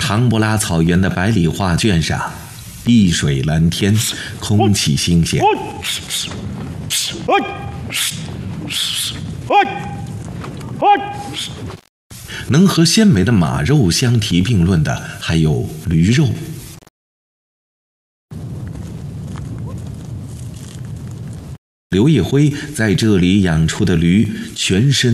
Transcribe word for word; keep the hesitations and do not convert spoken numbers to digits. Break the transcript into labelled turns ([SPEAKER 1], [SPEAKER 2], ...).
[SPEAKER 1] 唐布拉草原的白里画卷上，碧水蓝天，空气新鲜。能和鲜美的马肉相提并论的还有驴肉。刘也辉在这里养出的驴全身